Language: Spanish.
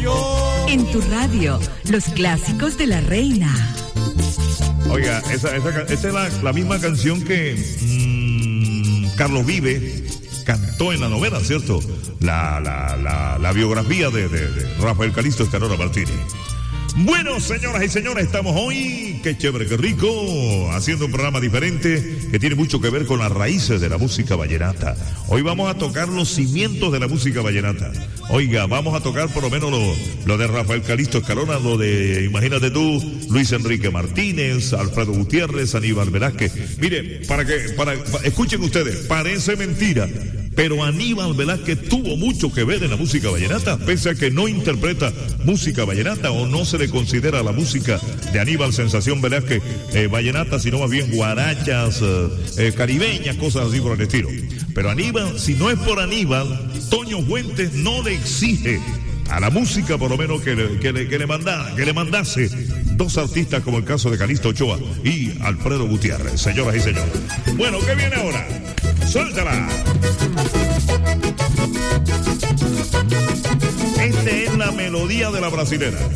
En tu radio, los clásicos de la reina. Oiga, esa es la misma canción que Carlos Vive cantó en la novela, ¿cierto? La biografía de Rafael Calixto Escalona Martínez. Bueno, señoras y señores, estamos hoy, qué chévere, qué rico, haciendo un programa diferente que tiene mucho que ver con las raíces de la música vallenata. Hoy vamos a tocar los cimientos de la música vallenata. Oiga, vamos a tocar por lo menos lo de Rafael Calixto Escalona, lo de, imagínate tú, Luis Enrique Martínez, Alfredo Gutiérrez, Aníbal Velázquez. Mire, escuchen ustedes, parece mentira, pero Aníbal Velázquez tuvo mucho que ver en la música vallenata, pese a que no interpreta música vallenata o no se le considera la música de Aníbal Sensación Velázquez vallenata, sino más bien guarachas, caribeñas, cosas así por el estilo. Pero Aníbal, si no es por Aníbal, Toño Fuentes no le exige a la música por lo menos que le mandase dos artistas como el caso de Calixto Ochoa y Alfredo Gutiérrez, señoras y señores. Bueno, ¿qué viene ahora? ¡Suéltala! Esta es la melodía de la brasilera.